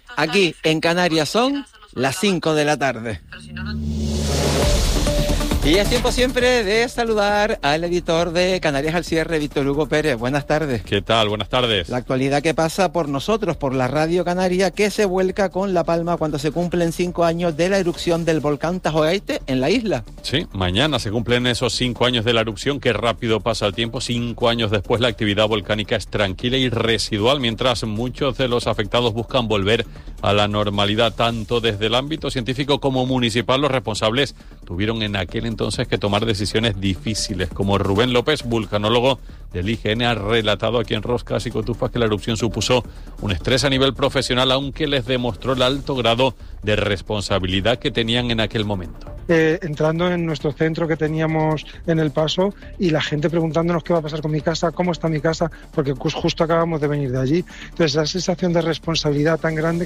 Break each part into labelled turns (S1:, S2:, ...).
S1: Aquí en Canarias son las 5 de la tarde. Y es tiempo siempre de saludar al editor de Canarias al Cierre, Víctor Hugo Pérez. Buenas tardes.
S2: ¿Qué tal? Buenas tardes.
S1: La actualidad que pasa por nosotros, por la Radio Canaria, que se vuelca con La Palma cuando se cumplen 5 años de la erupción del volcán Tajogaite en la isla.
S2: Sí, mañana se cumplen esos 5 años de la erupción. Qué rápido pasa el tiempo. 5 años después la actividad volcánica es tranquila y residual, mientras muchos de los afectados buscan volver a la normalidad. Tanto desde el ámbito científico como municipal, los responsables tuvieron en aquel entonces que tomar decisiones difíciles, como Rubén López, vulcanólogo del IGN, ha relatado aquí en Roscas y Cotufas que la erupción supuso un estrés a nivel profesional, aunque les demostró el alto grado de responsabilidad que tenían en aquel momento.
S3: Entrando en nuestro centro que teníamos en El Paso y la gente preguntándonos qué va a pasar con mi casa, cómo está mi casa, porque justo acabamos de venir de allí. Entonces, esa sensación de responsabilidad tan grande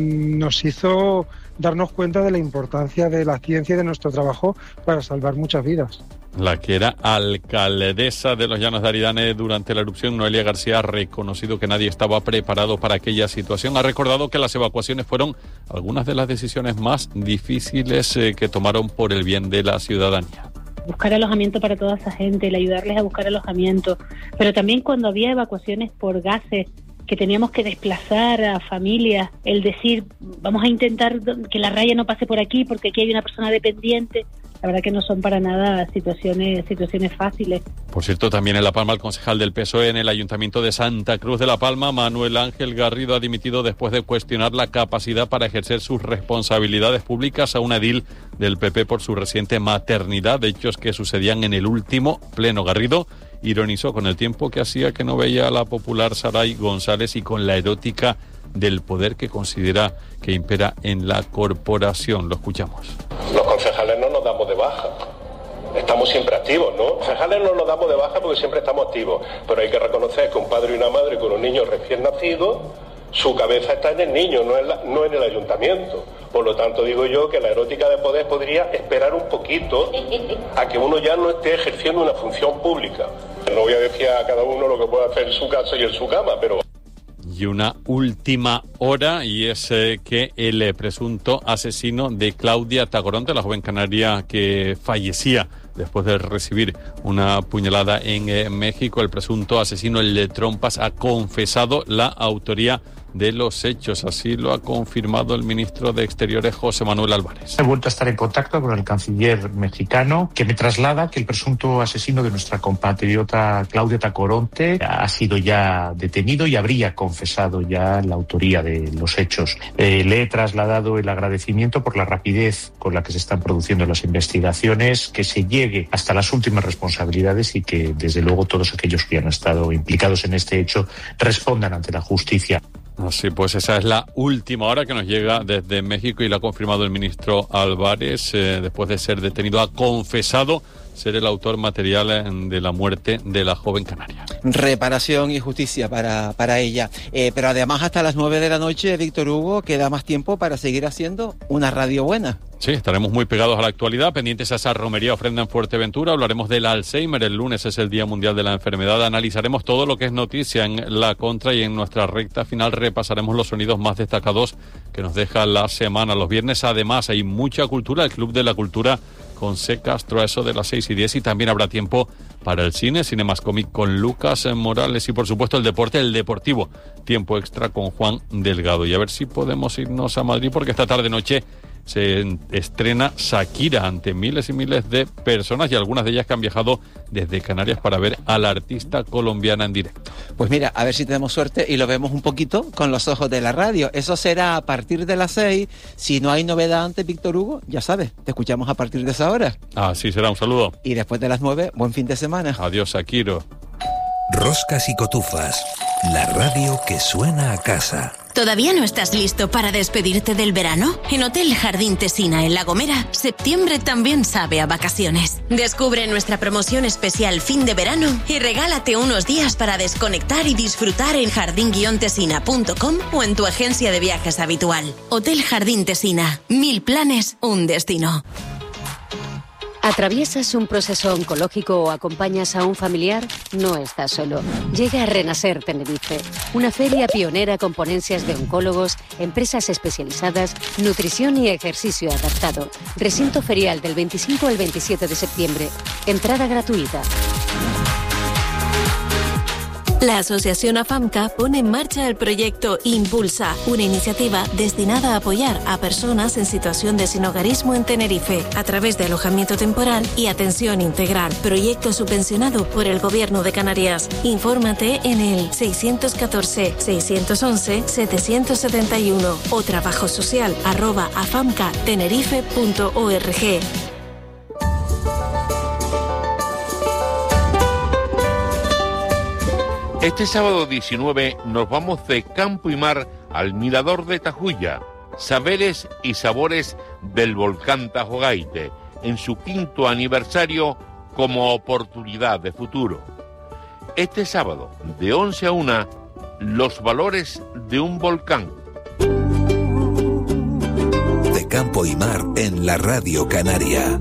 S3: nos hizo darnos cuenta de la importancia de la ciencia y de nuestro trabajo para salvar muchas vidas.
S2: La que era alcaldesa de los Llanos de Aridane durante la erupción, Noelia García, ha reconocido que nadie estaba preparado para aquella situación. Ha recordado que las evacuaciones fueron algunas de las decisiones más difíciles que tomaron por el bien de la ciudadanía.
S4: Buscar alojamiento para toda esa gente, el ayudarles a buscar alojamiento, pero también cuando había evacuaciones por gases, que teníamos que desplazar a familias, el decir, vamos a intentar que la raya no pase por aquí porque aquí hay una persona dependiente. La verdad que no son para nada situaciones fáciles.
S2: Por cierto, también en La Palma, el concejal del PSOE en el Ayuntamiento de Santa Cruz de La Palma, Manuel Ángel Garrido, ha dimitido después de cuestionar la capacidad para ejercer sus responsabilidades públicas a un edil del PP por su reciente maternidad, hechos que sucedían en el último pleno. Garrido ironizó con el tiempo que hacía que no veía a la popular Saray González y con la erótica del poder que considera que impera en la corporación. Lo escuchamos.
S5: Los concejales no nos damos de baja, estamos siempre activos, ¿no? Los concejales no nos damos de baja porque siempre estamos activos, pero hay que reconocer que un padre y una madre con un niño recién nacido, su cabeza está en el niño, no en el ayuntamiento. Por lo tanto, digo yo que la erótica de poder podría esperar un poquito a que uno ya no esté ejerciendo una función pública. No voy a decir a cada uno lo que puede hacer en su casa y en su cama, pero...
S2: Y una última hora, y es que el presunto asesino de Claudia Tacoronte, la joven canaria que fallecía después de recibir una puñalada en México, el presunto asesino, el de Trompas, ha confesado la autoría de los hechos. Así lo ha confirmado el ministro de Exteriores, José Manuel Álvarez.
S6: He vuelto a estar en contacto con el canciller mexicano, que me traslada que el presunto asesino de nuestra compatriota Claudia Tacoronte ha sido ya detenido y habría confesado ya la autoría de los hechos. Le he trasladado el agradecimiento por la rapidez con la que se están produciendo las investigaciones, que se llegue hasta las últimas responsabilidades y que, desde luego, todos aquellos que han estado implicados en este hecho respondan ante la justicia.
S2: Así pues, esa es la última hora que nos llega desde México y la ha confirmado el ministro Álvarez. Después de ser detenido, ha confesado ser el autor material de la muerte de la joven canaria.
S1: Reparación y justicia para ella. Pero además, hasta las 9 de la noche, Víctor Hugo, queda más tiempo para seguir haciendo una radio buena.
S2: Sí, estaremos muy pegados a la actualidad, pendientes a esa romería ofrenda en Fuerteventura. Hablaremos del Alzheimer. El lunes es el Día Mundial de la Enfermedad. Analizaremos todo lo que es noticia en La Contra y en nuestra recta final repasaremos los sonidos más destacados que nos deja la semana. Los viernes, además, hay mucha cultura. El Club de la Cultura con C. Castro a eso de las 6:10, y también habrá tiempo para el cine, Cinemascomic con Lucas Morales y, por supuesto, el deporte, el deportivo. Tiempo extra con Juan Delgado. Y a ver si podemos irnos a Madrid, porque esta tarde-noche se estrena Shakira ante miles y miles de personas, y algunas de ellas que han viajado desde Canarias para ver a la artista colombiana en directo.
S1: Pues mira, a ver si tenemos suerte y lo vemos un poquito con los ojos de la radio. Eso será a partir de las 6. Si no hay novedad antes, Víctor Hugo, ya sabes, te escuchamos a partir de esa hora.
S2: Así será, un saludo.
S1: Y después de las 9, buen fin de semana.
S2: Adiós, Shakira.
S7: Roscas y Cotufas, la radio que suena a casa.
S8: ¿Todavía no estás listo para despedirte del verano? En Hotel Jardín Tesina, en La Gomera, septiembre también sabe a vacaciones. Descubre nuestra promoción especial fin de verano y regálate unos días para desconectar y disfrutar en jardin-tesina.com o en tu agencia de viajes habitual. Hotel Jardín Tesina, 1000 planes, un destino.
S9: ¿Atraviesas un proceso oncológico o acompañas a un familiar? No estás solo. Llega a Renacer Tenerife, una feria pionera con ponencias de oncólogos, empresas especializadas, nutrición y ejercicio adaptado. Recinto ferial del 25 al 27 de septiembre. Entrada gratuita.
S8: La Asociación AFAMCA pone en marcha el proyecto Impulsa, una iniciativa destinada a apoyar a personas en situación de sinhogarismo en Tenerife a través de alojamiento temporal y atención integral. Proyecto subvencionado por el Gobierno de Canarias. Infórmate en el 614-611-771 o trabajosocial@afamcatenerife.org.
S10: Este sábado 19 nos vamos de campo y mar al Mirador de Tajuya, saberes y sabores del volcán Tajogaite, en su 5º aniversario como oportunidad de futuro. Este sábado, de 11 a 1, los valores de un volcán.
S7: De campo y mar en la Radio Canaria.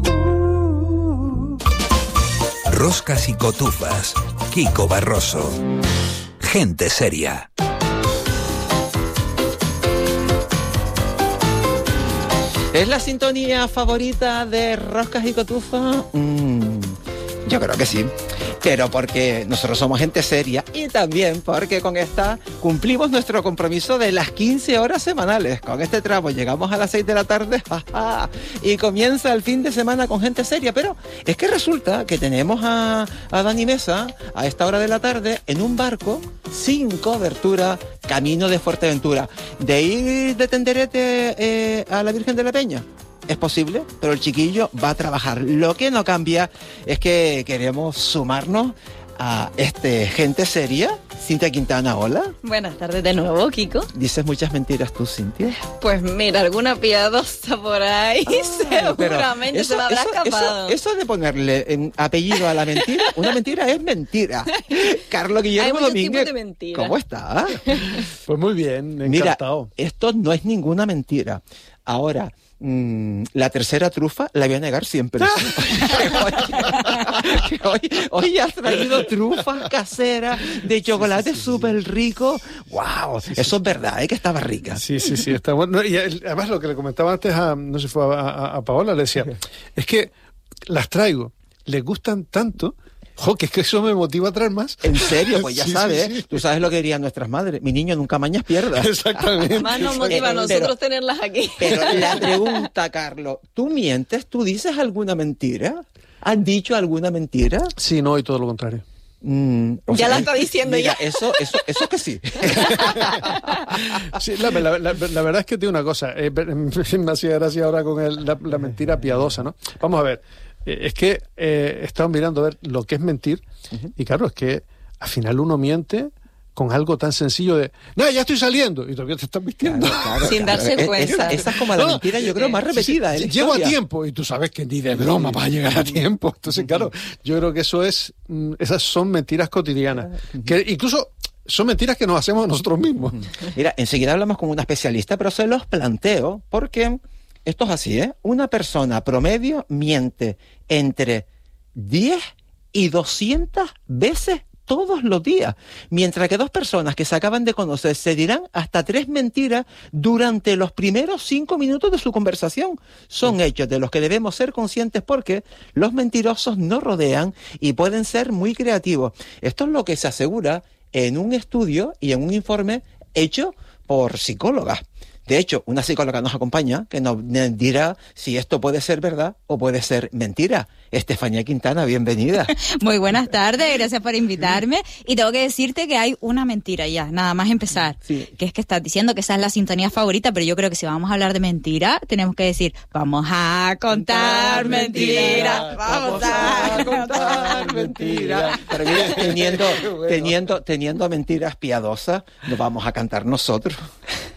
S7: Roscas y cotufas. Kiko Barroso. Gente seria.
S1: ¿Es la sintonía favorita de Roscas y Cotufas? Yo creo que sí. Pero porque nosotros somos gente seria y también porque con esta cumplimos nuestro compromiso de las 15 horas semanales. Con este tramo llegamos a las 6 de la tarde y comienza el fin de semana con gente seria. Pero es que resulta que tenemos a Dani Mesa a esta hora de la tarde en un barco sin cobertura, camino de Fuerteventura. De ir de Tenderete a la Virgen de la Peña. Es posible, pero el chiquillo va a trabajar. Lo que no cambia es que queremos sumarnos a gente seria. Cintia Quintana, hola.
S11: Buenas tardes de nuevo, Kiko.
S1: ¿Dices muchas mentiras tú, Cintia?
S11: Pues mira, alguna piadosa por ahí seguramente se me habrá escapado.
S1: Eso de ponerle apellido a la mentira, una mentira es mentira. Carlos Guillermo Domínguez, ¿cómo está?
S12: Pues muy bien, encantado.
S1: Mira, esto no es ninguna mentira. Ahora, la tercera trufa la voy a negar siempre. Hoy has traído trufas caseras de chocolate súper rico. ¡Wow! Eso es verdad, que estaba rica.
S12: Sí, está bueno. Y además lo que le comentaba antes no sé, fue a Paola, le decía, es que las traigo, les gustan tanto... que es que eso me motiva a traer más.
S1: ¿En serio? Pues ya sabes, tú sabes lo que dirían nuestras madres. Mi niño, nunca mañas pierdas.
S12: Exactamente.
S11: Más nos motiva a nosotros tenerlas aquí.
S1: Pero la pregunta, Carlos, ¿tú mientes? ¿Tú dices alguna mentira? ¿Han dicho alguna mentira?
S12: Sí, no, y todo lo contrario.
S11: Ya la está diciendo.
S1: Mira,
S11: ya.
S1: Eso que sí.
S12: Sí, la verdad es que tiene una cosa. Me hacía gracia ahora con la mentira piadosa, ¿no? Vamos a ver. Es que he estado mirando a ver lo que es mentir, y claro, es que al final uno miente con algo tan sencillo de ¡no, ya estoy saliendo! Y todavía te estás vistiendo.
S1: Claro,
S11: sin darse cuenta.
S1: Esa es como la mentira, yo creo, más repetida.
S12: Llego a tiempo, y tú sabes que ni de broma vas a llegar a tiempo. Entonces, claro, yo creo que esas son mentiras cotidianas. Que incluso son mentiras que nos hacemos nosotros mismos.
S1: Mira, enseguida hablamos con una especialista, pero se los planteo porque... Esto es así, ¿eh? Una persona promedio miente entre 10 y 200 veces todos los días, mientras que dos personas que se acaban de conocer se dirán hasta 3 mentiras durante los primeros 5 minutos de su conversación. Son hechos de los que debemos ser conscientes porque los mentirosos nos rodean y pueden ser muy creativos. Esto es lo que se asegura en un estudio y en un informe hecho por psicólogas. De hecho, una psicóloga nos acompaña que nos dirá si esto puede ser verdad o puede ser mentira. Estefanía Quintana, bienvenida.
S13: Muy buenas tardes, gracias por invitarme. Y tengo que decirte que hay una mentira ya, nada más empezar. Sí. Que es que estás diciendo que esa es la sintonía favorita, pero yo creo que si vamos a hablar de mentira, tenemos que decir, vamos a contar mentiras, vamos a contar mentiras.
S1: Pero mira, teniendo mentiras piadosas, nos vamos a cantar nosotros.